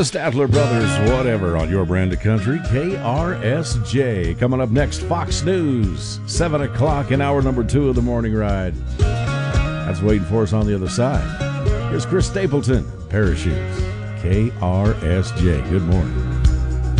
The Statler Brothers, whatever, on your brand of country, KRSJ. Coming up next, Fox News, 7 o'clock in hour number 2 of the morning ride. That's waiting for us on the other side. Here's Chris Stapleton, Parachutes, KRSJ. Good morning.